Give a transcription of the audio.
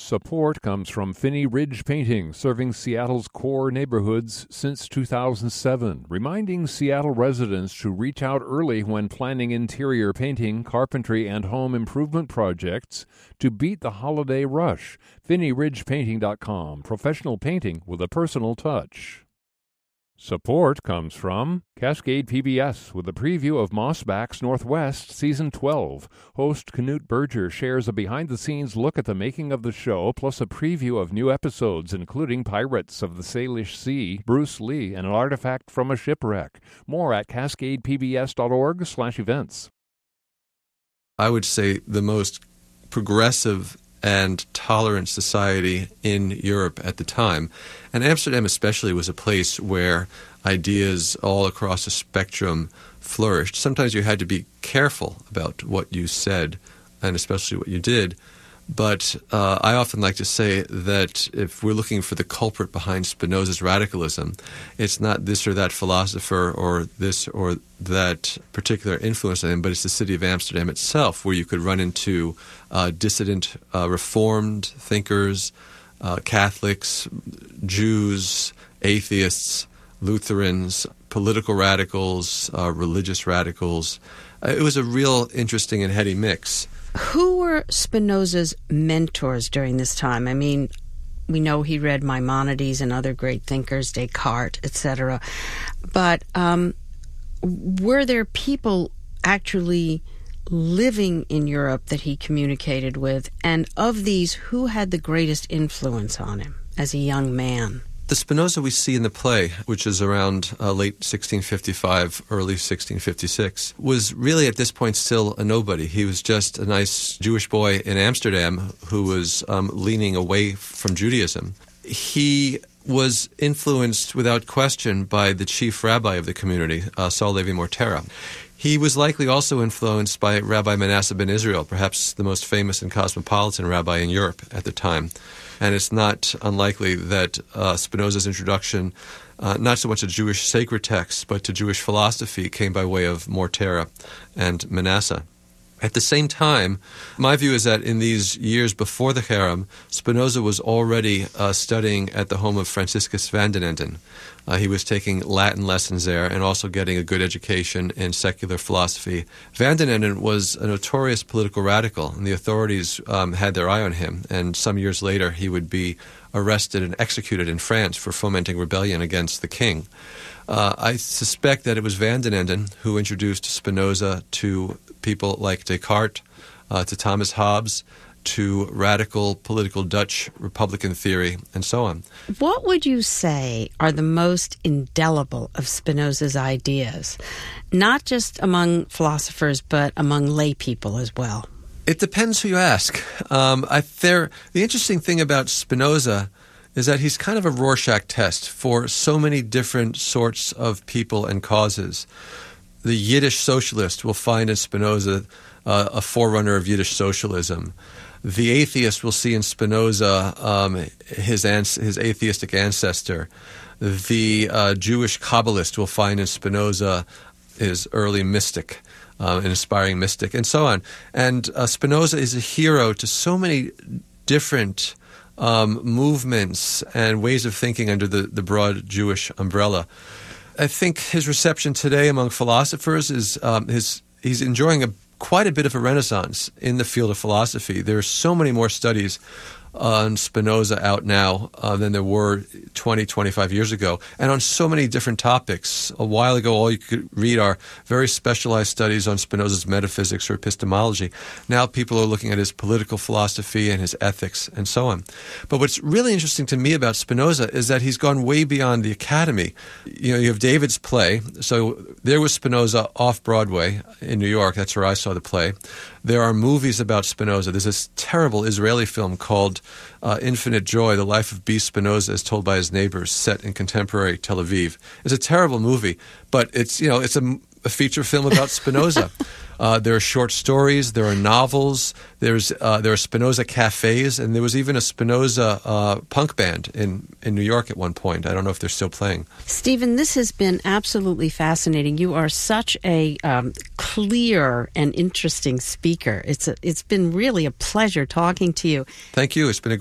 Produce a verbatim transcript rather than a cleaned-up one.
Support comes from Finney Ridge Painting, serving Seattle's core neighborhoods since two thousand seven, reminding Seattle residents to reach out early when planning interior painting, carpentry, and home improvement projects to beat the holiday rush. Finney Ridge Painting dot com, professional painting with a personal touch. Support comes from Cascade P B S with a preview of Mossbacks Northwest Season twelve. Host Knute Berger shares a behind-the-scenes look at the making of the show, plus a preview of new episodes, including Pirates of the Salish Sea, Bruce Lee, and an artifact from a shipwreck. More at cascade p b s dot org slash events. I would say the most progressive and tolerant society in Europe at the time. And Amsterdam especially was a place where ideas all across the spectrum flourished. Sometimes you had to be careful about what you said, and especially what you did. But uh, I often like to say that if we're looking for the culprit behind Spinoza's radicalism, it's not this or that philosopher or this or that particular influence on him, but it's the city of Amsterdam itself, where you could run into uh, dissident, uh, reformed thinkers, uh, Catholics, Jews, atheists, Lutherans, political radicals, uh, religious radicals. Uh, it was a real interesting and heady mix. Who were Spinoza's mentors during this time? I mean, we know he read Maimonides and other great thinkers, Descartes, et cetera. But um, were there people actually living in Europe that he communicated with? And of these, who had the greatest influence on him as a young man? The Spinoza we see in the play, which is around uh, late sixteen fifty-five, early sixteen fifty-six, was really at this point still a nobody. He was just a nice Jewish boy in Amsterdam who was um, leaning away from Judaism. He was influenced without question by the chief rabbi of the community, uh, Saul Levi Mortera. He was likely also influenced by Rabbi Manasseh ben Israel, perhaps the most famous and cosmopolitan rabbi in Europe at the time. And it's not unlikely that uh, Spinoza's introduction, uh, not so much to Jewish sacred texts, but to Jewish philosophy, came by way of Mortera and Manasseh. At the same time, my view is that in these years before the Cherem, Spinoza was already uh, studying at the home of Franciscus van den Enden. Uh, he was taking Latin lessons there and also getting a good education in secular philosophy. Van den Enden was a notorious political radical, and the authorities um, had their eye on him. And some years later, he would be arrested and executed in France for fomenting rebellion against the king. Uh, I suspect that it was Van den Enden who introduced Spinoza to people like Descartes, uh, to Thomas Hobbes, to radical political Dutch Republican theory, and so on. What would you say are the most indelible of Spinoza's ideas, not just among philosophers, but among lay people as well? It depends who you ask. Um, I, there, the interesting thing about Spinoza is that he's kind of a Rorschach test for so many different sorts of people and causes. The Yiddish socialist will find in Spinoza uh, a forerunner of Yiddish socialism. The atheist will see in Spinoza um, his ans- his atheistic ancestor. The uh, Jewish Kabbalist will find in Spinoza his early mystic, uh, an inspiring mystic, and so on. And uh, Spinoza is a hero to so many different um, movements and ways of thinking under the, the broad Jewish umbrella. I think his reception today among philosophers is um, his he's enjoying a quite a bit of a renaissance in the field of philosophy. There are so many more studies on Spinoza out now uh, than there were twenty, twenty-five years ago, and on so many different topics. A while ago, all you could read are very specialized studies on Spinoza's metaphysics or epistemology. Now people are looking at his political philosophy and his ethics and so on. But what's really interesting to me about Spinoza is that he's gone way beyond the academy. You know, you have David's play. So there was Spinoza off-Broadway in New York. That's where I saw the play. There are movies about Spinoza. There's this terrible Israeli film called uh, Infinite Joy, The Life of B. Spinoza as Told by His Neighbors, set in contemporary Tel Aviv. It's a terrible movie, but it's, you know, it's a, a feature film about Spinoza. Uh, there are short stories, there are novels, there's uh, there are Spinoza cafes, and there was even a Spinoza uh, punk band in, in New York at one point. I don't know if they're still playing. Stephen, this has been absolutely fascinating. You are such a um, clear and interesting speaker. It's a, it's been really a pleasure talking to you. Thank you. It's been a